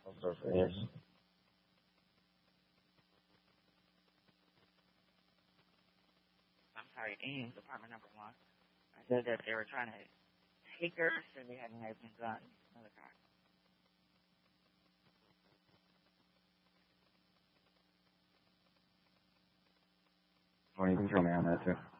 Yes. I'm sorry, Ames, apartment number 1. I said that they were trying to take her, so they had knives and guns. Another car. Well, you can throw me on that too.